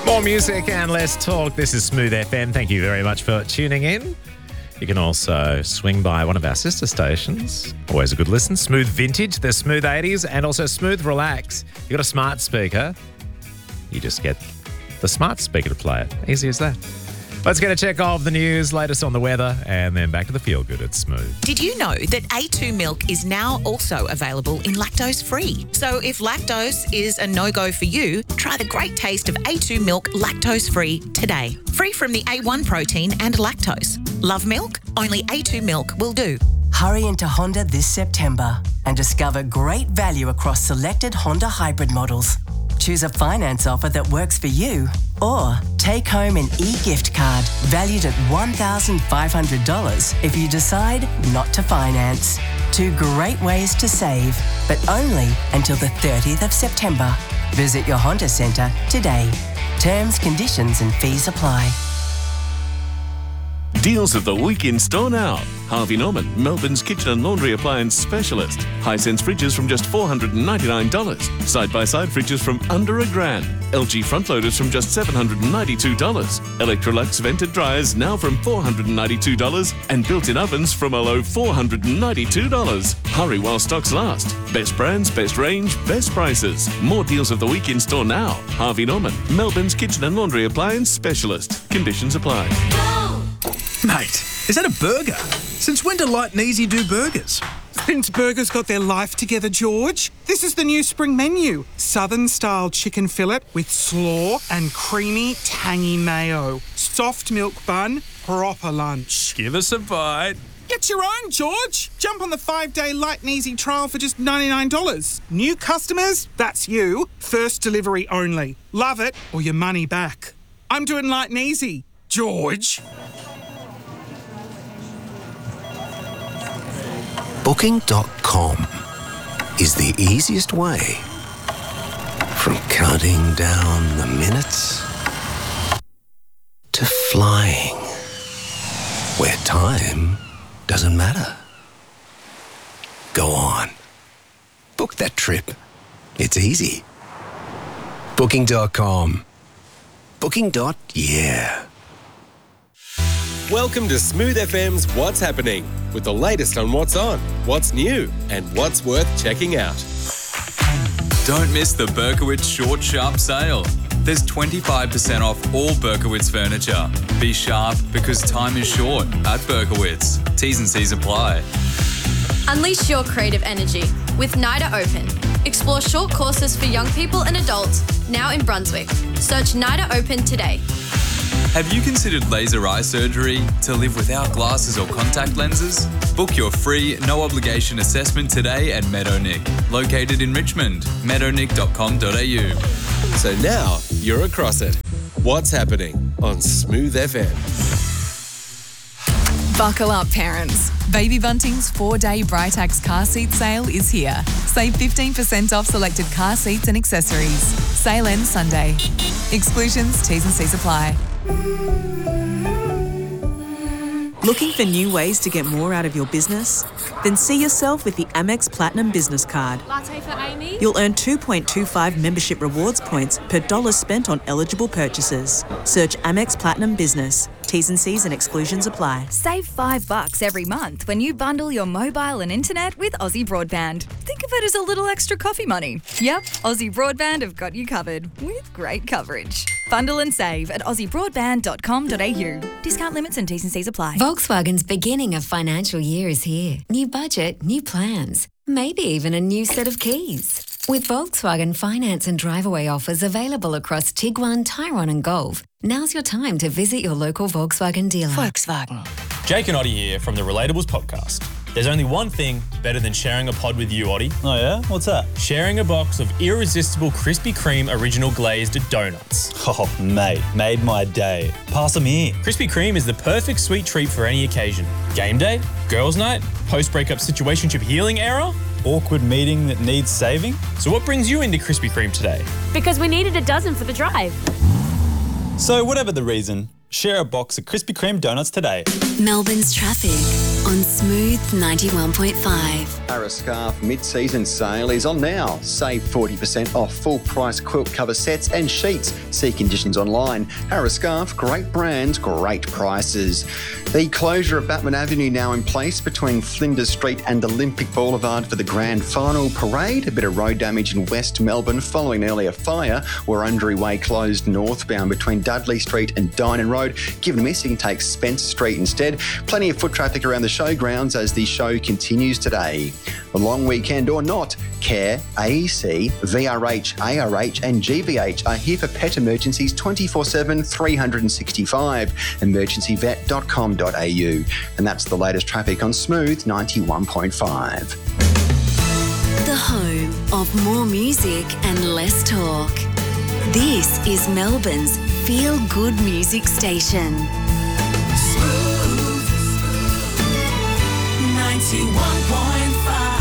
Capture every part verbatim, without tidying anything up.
More music and less talk. This is Smooth F M. Thank you very much for tuning in. You can also swing by one of our sister stations. Always a good listen. Smooth Vintage, the Smooth eighties, and also Smooth Relax. You've got a smart speaker. You just get the smart speaker to play it. Easy as that. Let's get a check of the news, latest on the weather, and then back to the Feel Good at Smooth. Did you know that A two milk is now also available in lactose-free? So if lactose is a no-go for you, try the great taste of A two milk lactose-free today. Free from the A one protein and lactose. Love milk? Only A two milk will do. Hurry into Honda this September and discover great value across selected Honda hybrid models. Choose a finance offer that works for you, or take home an e-gift card valued at one thousand five hundred dollars if you decide not to finance. Two great ways to save, but only until the thirtieth of September. Visit your Honda Centre today. Terms, conditions and fees apply. Deals of the week in store now. Harvey Norman, Melbourne's kitchen and laundry appliance specialist. Hisense fridges from just four hundred ninety-nine dollars. Side-by-side fridges from under a grand. L G front loaders from just seven hundred ninety-two dollars. Electrolux vented dryers now from four hundred ninety-two dollars. And built-in ovens from a low four hundred ninety-two dollars. Hurry while stocks last. Best brands, best range, best prices. More deals of the week in store now. Harvey Norman, Melbourne's kitchen and laundry appliance specialist. Conditions apply. Mate, is that a burger? Since when do Light and Easy do burgers? Since burgers got their life together, George. This is the new spring menu. Southern-style chicken fillet with slaw and creamy, tangy mayo. Soft milk bun, proper lunch. Give us a bite. Get your own, George. Jump on the five-day Light and Easy trial for just ninety-nine dollars. New customers, that's you. First delivery only. Love it or your money back. I'm doing Light and Easy. George. Booking dot com is the easiest way from counting down the minutes to flying where time doesn't matter. Go on. Book that trip. It's easy. Booking dot com. Booking. Yeah. Welcome to Smooth F M's What's Happening, with the latest on what's on, what's new, and what's worth checking out. Don't miss the Berkowitz Short Sharp Sale. There's twenty-five percent off all Berkowitz furniture. Be sharp because time is short at Berkowitz. T's and C's apply. Unleash your creative energy with NIDA Open. Explore short courses for young people and adults now in Brunswick. Search NIDA Open today. Have you considered laser eye surgery to live without glasses or contact lenses? Book your free, no-obligation assessment today at Meadownick, located in Richmond, meadownick dot com dot a u. So now you're across it. What's happening on Smooth F M? Buckle up, parents. Baby Bunting's four-day Britax car seat sale is here. Save fifteen percent off selected car seats and accessories. Sale ends Sunday. Exclusions, T's and C's apply. Looking for new ways to get more out of your business? Then see yourself with the Amex Platinum Business Card. Latte for Amy? You'll earn two point two five membership rewards points per dollar spent on eligible purchases. Search Amex Platinum Business. T's and C's and exclusions apply. Save five bucks every month when you bundle your mobile and internet with Aussie Broadband. Think of it as a little extra coffee money. Yep, Aussie Broadband have got you covered with great coverage. Bundle and save at aussie broadband dot com dot a u. Discount limits and T's and C's apply. Volkswagen's beginning of financial year is here. New budget, new plans, maybe even a new set of keys. With Volkswagen finance and drive-away offers available across Tiguan, Tyrone and Golf, now's your time to visit your local Volkswagen dealer. Volkswagen. Jake and Oddie here from the Relatables podcast. There's only one thing better than sharing a pod with you, Oddie. Oh yeah? What's that? Sharing a box of irresistible Krispy Kreme original glazed donuts. Oh, mate, made my day. Pass them here. Krispy Kreme is the perfect sweet treat for any occasion. Game day, girls' night, post-breakup situationship healing era, awkward meeting that needs saving. So what brings you into Krispy Kreme today? Because we needed a dozen for the drive. So whatever the reason, share a box of Krispy Kreme donuts today. Melbourne's traffic. on Smooth ninety-one point five. Harris Scarf mid-season sale is on now. Save forty percent off full-price quilt cover sets and sheets. See conditions online. Harris Scarf, great brands, great prices. The closure of Batman Avenue now in place between Flinders Street and Olympic Boulevard for the grand final parade. A bit of road damage in West Melbourne following an earlier fire. Wurundjeri Way closed northbound between Dudley Street and Dynon Road. Given missing, take Spence Street instead. Plenty of foot traffic around the showgrounds as the show continues today. A long weekend or not, CARE, A E C, V R H, A R H and G V H are here for pet emergencies twenty-four seven, three hundred sixty-five. emergency vet dot com dot a u. And that's the latest traffic on Smooth ninety-one point five. The home of more music and less talk. This is Melbourne's feel-good music station. Smooth ninety-one point five.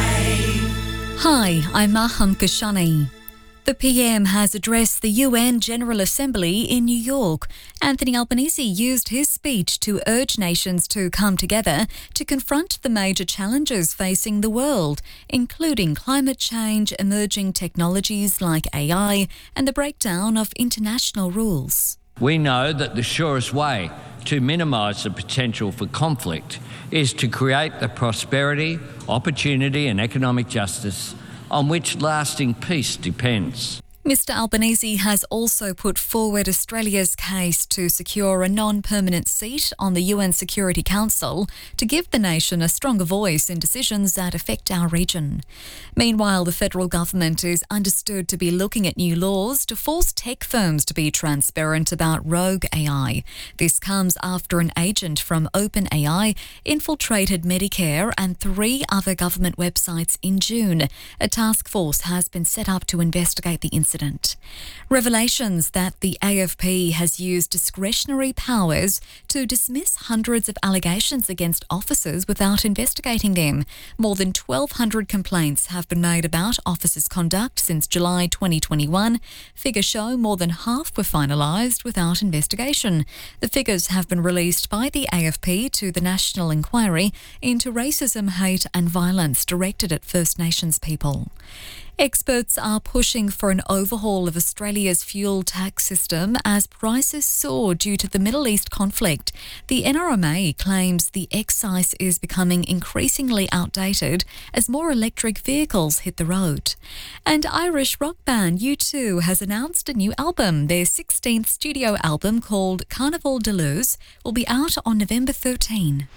Hi, I'm Maham Kashani. The P M has addressed the U N General Assembly in New York. Anthony Albanese used his speech to urge nations to come together to confront the major challenges facing the world, including climate change, emerging technologies like A I, and the breakdown of international rules. We know that the surest way to minimise the potential for conflict is to create the prosperity, opportunity and economic justice on which lasting peace depends. Mister Albanese has also put forward Australia's case to secure a non-permanent seat on the U N Security Council to give the nation a stronger voice in decisions that affect our region. Meanwhile, the federal government is understood to be looking at new laws to force tech firms to be transparent about rogue A I. This comes after an agent from OpenAI infiltrated Medicare and three other government websites in June. A task force has been set up to investigate the incident. Revelations that the A F P has used discretionary powers to dismiss hundreds of allegations against officers without investigating them. More than twelve hundred complaints have been made about officers' conduct since July twenty twenty-one. Figures show more than half were finalised without investigation. The figures have been released by the A F P to the National Inquiry into Racism, Hate and Violence directed at First Nations people. Experts are pushing for an overhaul of Australia's fuel tax system as prices soar due to the Middle East conflict. The N R M A claims the excise is becoming increasingly outdated as more electric vehicles hit the road. And Irish rock band U two has announced a new album. Their sixteenth studio album called Carnival de Luz will be out on November thirteenth.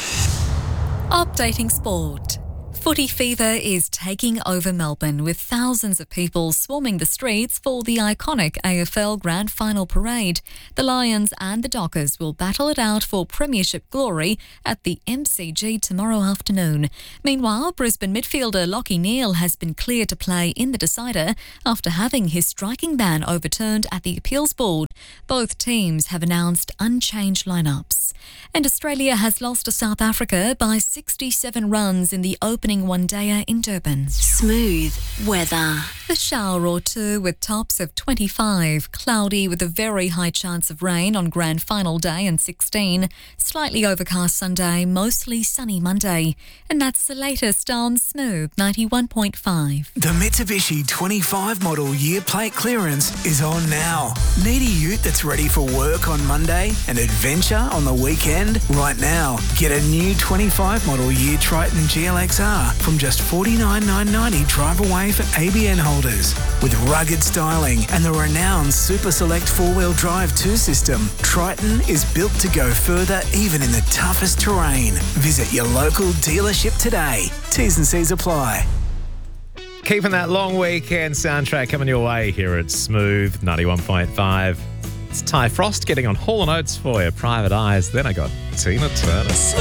Updating sport. Footy fever is taking over Melbourne with thousands of people swarming the streets for the iconic A F L Grand Final parade. The Lions and the Dockers will battle it out for premiership glory at the M C G tomorrow afternoon. Meanwhile, Brisbane midfielder Lachie Neale has been cleared to play in the decider after having his striking ban overturned at the appeals board. Both teams have announced unchanged lineups. And Australia has lost to South Africa by sixty-seven runs in the opening one-dayer in Durban. Smooth weather. A shower or two with tops of twenty-five. Cloudy with a very high chance of rain on Grand Final day and sixteen. Slightly overcast Sunday, mostly sunny Monday. And that's the latest on Smooth ninety-one point five. The Mitsubishi twenty-five model year plate clearance is on now. Need a ute that's ready for work on Monday and adventure on the weekend? Right now, get a new twenty-five model year Triton G L X R from just forty-nine thousand nine hundred ninety dollars drive away for A B N holders. With rugged styling and the renowned Super Select four-wheel drive two system, Triton is built to go further even in the toughest terrain. Visit your local dealership today. T's and C's apply. Keeping that long weekend soundtrack coming your way here at Smooth ninety-one point five. It's Ty Frost getting on Hall and Oates for you. Private Eyes. Then I got Tina Turner.